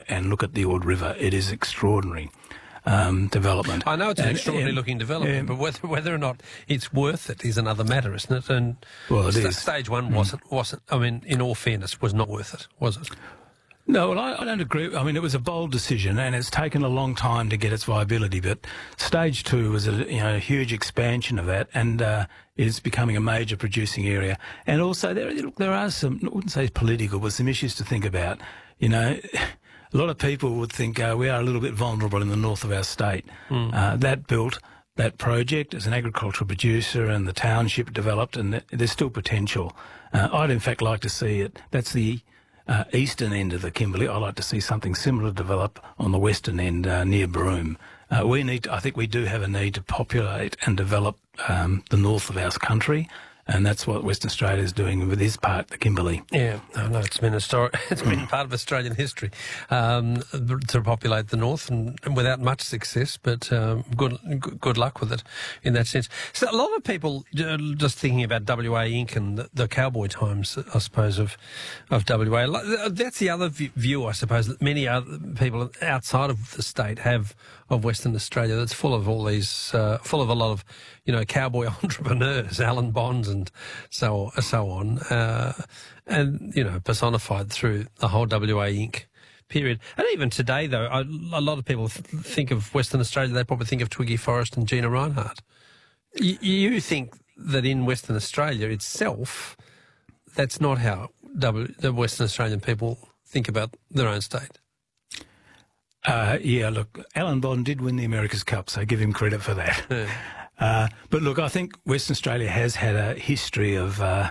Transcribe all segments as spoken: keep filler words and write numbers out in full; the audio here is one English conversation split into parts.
and look at the Ord River. It is extraordinary. Um, development. I know it's an and, extraordinary and, looking development, um, but whether whether or not it's worth it is another matter, isn't it? And well, it st- is. Stage one mm. wasn't wasn't. I mean, in all fairness, was not worth it, was it? No, well, I, I don't agree. I mean, it was a bold decision, and it's taken a long time to get its viability. But stage two was a you know a huge expansion of that, and uh, it's becoming a major producing area. And also, there there are some, I wouldn't say political, but some issues to think about. You know. A lot of people would think uh, we are a little bit vulnerable in the north of our state. Mm. Uh, that built that project as an agricultural producer, and the township developed, and th- there's still potential. Uh, I'd in fact like to see it. That's the uh, eastern end of the Kimberley. I'd like to see something similar develop on the western end uh, near Broome. Uh, we need. To, I think we do have a need to populate and develop um, the north of our country. And that's what Western Australia is doing with his part, the Kimberley. Yeah, I know it's been a story. It's been part of Australian history um, to populate the north, and, and without much success. But um, good, good luck with it in that sense. So a lot of people uh, just thinking about W A Incorporated and the, the cowboy times, I suppose, of of W A. That's the other view, I suppose, that many other people outside of the state have of Western Australia. That's full of all these, uh, full of a lot of, you know, cowboy entrepreneurs, Alan Bonds and so so on, uh, and you know, personified through the whole W A Incorporated period. And even today, though, I, a lot of people th- think of Western Australia. They probably think of Twiggy Forrest and Gina Reinhardt. Y- you think that in Western Australia itself, that's not how w- the Western Australian people think about their own state. Uh, yeah, look, Alan Bond did win the America's Cup, so give him credit for that. Yeah. Uh, but look, I think Western Australia has had a history of, uh,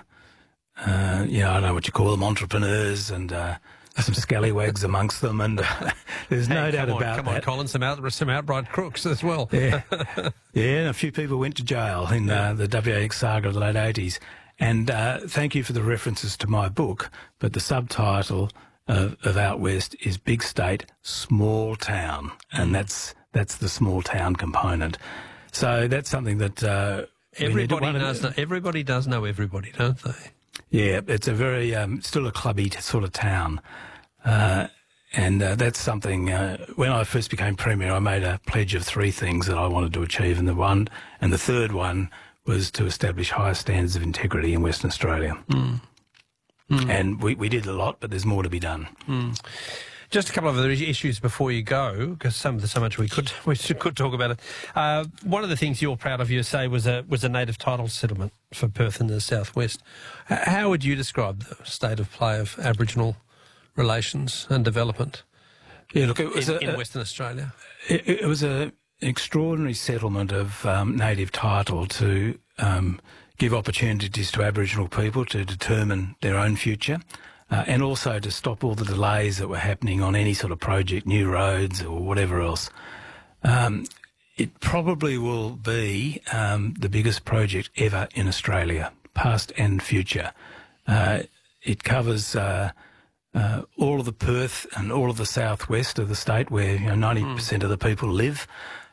uh, you know, I don't know what you call them, entrepreneurs and uh, some scallywags amongst them, and uh, there's no hey, doubt on, about come that. Come on, Colin, some, out, some outright crooks as well. Yeah, yeah, and a few people went to jail in uh, the W A X saga of the late eighties. And uh, thank you for the references to my book, but the subtitle of, of Out West is Big State, Small Town, and that's that's the small town component. So that's something that uh, everybody does. Know, everybody does know everybody, don't they? Yeah, it's a very um, still a clubby sort of town, uh, and uh, that's something. Uh, when I first became premier, I made a pledge of three things that I wanted to achieve, and the one and the third one was to establish higher standards of integrity in Western Australia. Mm. Mm. And we, we did a lot, but there's more to be done. Mm. Just a couple of other issues before you go, because some so much we could we could talk about it. Uh, one of the things you're proud of, you say, was a was a native title settlement for Perth in the southwest. How would you describe the state of play of Aboriginal relations and development? Yeah, look, it was in, a, in Western Australia. It, it was a, an extraordinary settlement of um, native title to um, give opportunities to Aboriginal people to determine their own future. Uh, and also to stop all the delays that were happening on any sort of project, new roads or whatever else. Um, it probably will be um, the biggest project ever in Australia, past and future. Uh, it covers uh, uh, all of the Perth and all of the southwest of the state, where you know ninety percent mm. of the people live.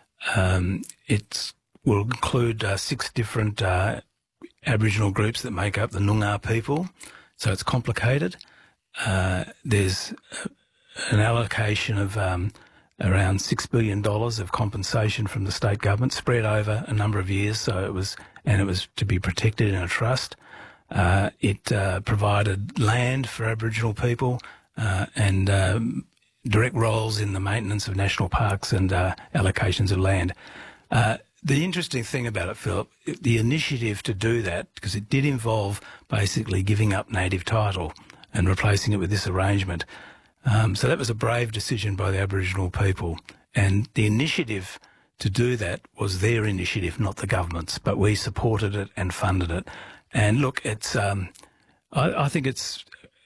Um, it will include uh, six different uh, Aboriginal groups that make up the Noongar people. So it's complicated. Uh, there's an allocation of um, around six billion dollars of compensation from the state government spread over a number of years. So it was, and it was to be protected in a trust. Uh, it uh, provided land for Aboriginal people uh, and um, direct roles in the maintenance of national parks and uh, allocations of land. Uh, The interesting thing about it, Philip, the initiative to do that, because it did involve basically giving up native title and replacing it with this arrangement. Um, so that was a brave decision by the Aboriginal people. And the initiative to do that was their initiative, not the government's, but we supported it and funded it. And look, it's, um, I, I think it's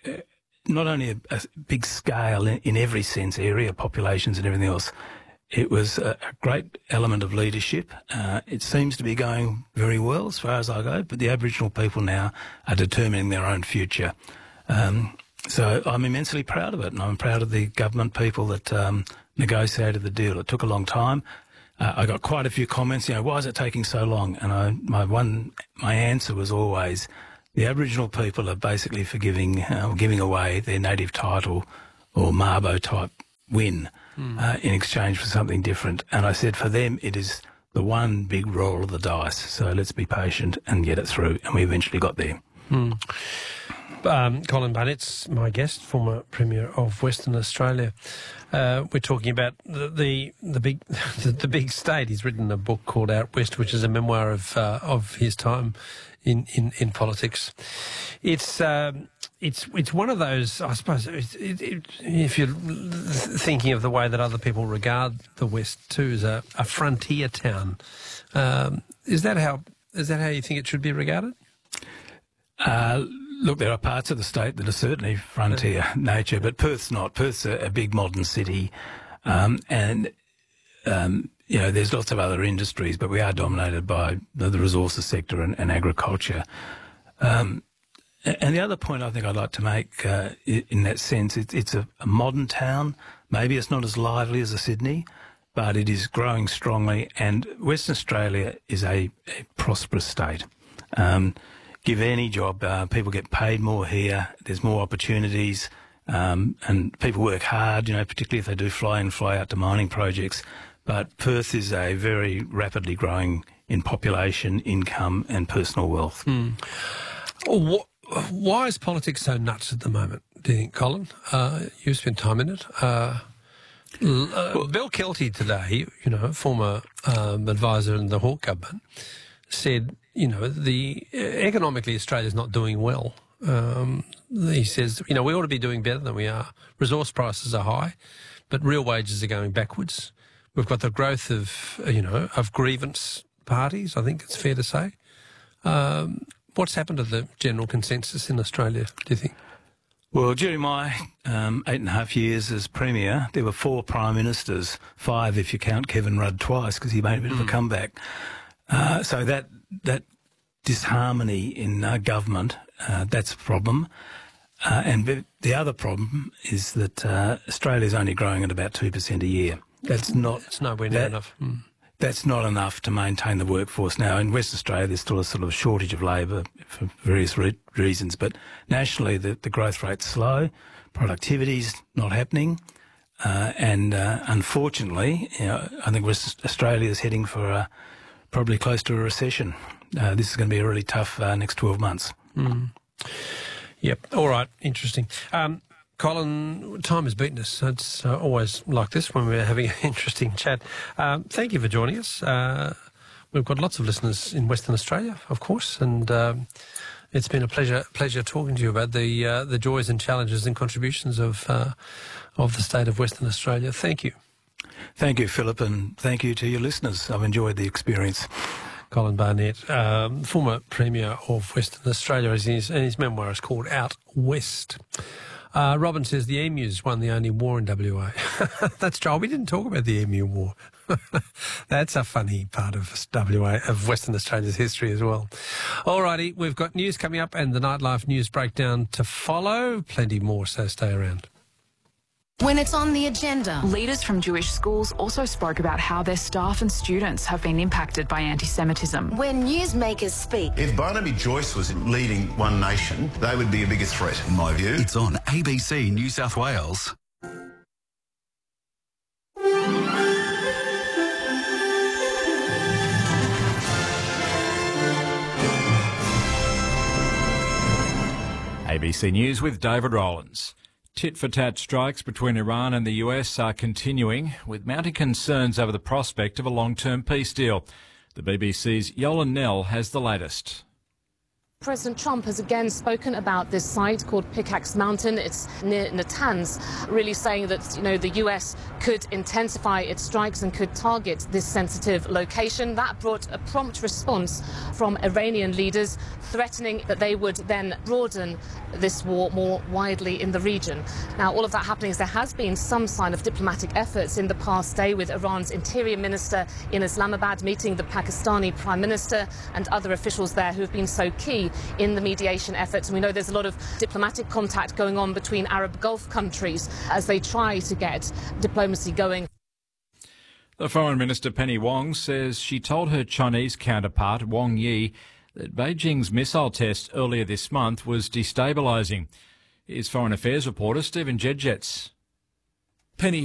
not only a, a big scale in, in every sense, area, populations and everything else. It was a great element of leadership. Uh, it seems to be going very well as far as I go, but the Aboriginal people now are determining their own future. Um, so I'm immensely proud of it, and I'm proud of the government people that um, negotiated the deal. It took a long time. Uh, I got quite a few comments, you know, why is it taking so long? And I, my one, my answer was always, the Aboriginal people are basically forgiving, uh, giving away their native title or Mabo type win mm. uh, in exchange for something different. And I said for them it is the one big roll of the dice. So let's be patient and get it through. And we eventually got there. Mm. Um, Colin Barnett's my guest, former Premier of Western Australia. Uh, we're talking about the the, the big the, the big state. He's written a book called Out West, which is a memoir of uh, of his time in, in, in politics. It's um, it's it's one of those, I suppose, it, it, it, if you're thinking of the way that other people regard the West too, as a, a frontier town. Um, is that how is that how you think it should be regarded? Uh, look, there are parts of the state that are certainly frontier nature, but Perth's not. Perth's a, a big modern city, um, and um, you know there's lots of other industries, but we are dominated by the, the resources sector and, and agriculture. Um, and the other point I think I'd like to make uh, in that sense, it, it's a, a modern town. Maybe it's not as lively as a Sydney, but it is growing strongly, and Western Australia is a, a prosperous state. Um, Give any job, uh, people get paid more here, there's more opportunities, um, and people work hard, you know, particularly if they do fly in, fly out to mining projects. But Perth is a very rapidly growing in population, income and personal wealth. Mm. Why is politics so nuts at the moment, do you think, Colin? Uh, you've spent time in it. Uh, uh, well, Bill Kelty today, you know, former um, advisor in the Hawke government, said, you know, the economically Australia's not doing well. Um, he says, you know, we ought to be doing better than we are. Resource prices are high, but real wages are going backwards. We've got the growth of, you know, of grievance parties, I think it's fair to say. Um, what's happened to the general consensus in Australia, do you think? Well, during my um, eight and a half years as Premier, there were four Prime Ministers, five if you count Kevin Rudd twice, because he made a bit mm. of a comeback. Uh, so that that disharmony in uh, government, uh, that's a problem. Uh, and the other problem is that uh, Australia's only growing at about two percent a year. That's not... It's nowhere near that, enough. Mm. That's not enough to maintain the workforce. Now, in Western Australia, there's still a sort of shortage of labour for various re reasons, but nationally the, the growth rate's slow, productivity's not happening, uh, and uh, unfortunately, you know, I think Western Australia is heading for a probably close to a recession. Uh, this is going to be a really tough uh, next twelve months. Mm. Yep. All right. Interesting. Um, Colin, time has beaten us. It's uh, always like this when we're having an interesting chat. Um, thank you for joining us. Uh, we've got lots of listeners in Western Australia, of course, and um, it's been a pleasure pleasure talking to you about the uh, the joys and challenges and contributions of uh, of the state of Western Australia. Thank you. Thank you, Philip, and thank you to your listeners. I've enjoyed the experience. Colin Barnett, um, former Premier of Western Australia, and his, and his memoir is called Out West. Uh, Robin says the emus won the only war in W A. That's true. We didn't talk about the emu war. That's a funny part of W A, of Western Australia's history as well. All righty, we've got news coming up and the Nightlife News Breakdown to follow. Plenty more, so stay around. When it's on the agenda, leaders from Jewish schools also spoke about how their staff and students have been impacted by anti-Semitism. When newsmakers speak. If Barnaby Joyce was leading One Nation, they would be a bigger threat, in my view. It's on A B C New South Wales. A B C News with David Rowlands. Tit-for-tat strikes between Iran and the U S are continuing, with mounting concerns over the prospect of a long-term peace deal. The B B C's Yolan Nell has the latest. President Trump has again spoken about this site called Pickaxe Mountain. It's near Natanz, really saying that, you know, the U S could intensify its strikes and could target this sensitive location. That brought a prompt response from Iranian leaders, threatening that they would then broaden this war more widely in the region. Now, all of that happening is there has been some sign of diplomatic efforts in the past day, with Iran's interior minister in Islamabad meeting the Pakistani Prime Minister and other officials there who have been so key in the mediation efforts. And we know there's a lot of diplomatic contact going on between Arab Gulf countries as they try to get diplomacy going. The Foreign Minister Penny Wong says she told her Chinese counterpart Wang Yi that Beijing's missile test earlier this month was destabilising. Here's Foreign Affairs reporter Stephen Jedjets. Penny